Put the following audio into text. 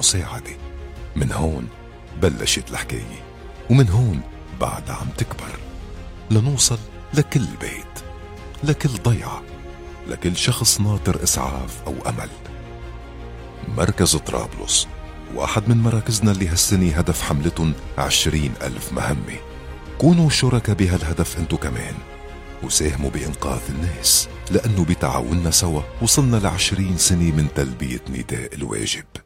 المساعدة. من هون بلشت الحكاية، ومن هون بعد عم تكبر لنوصل لكل بيت، لكل ضيعة، لكل شخص ناطر إسعاف أو أمل. مركز طرابلس واحد من مراكزنا اللي هالسنة هدف حملتهم 20,000 مهمة. كونوا شركاء بهالهدف انتو كمان، وساهموا بإنقاذ الناس، لأنه بتعاوننا سوا وصلنا ل20 سنة من تلبية نداء الواجب.